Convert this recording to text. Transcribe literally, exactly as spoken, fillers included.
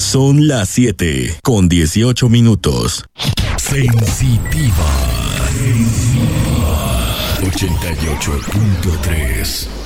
Son las siete con dieciocho minutos. Sensitiva. Sensitiva. ochenta y ocho punto tres.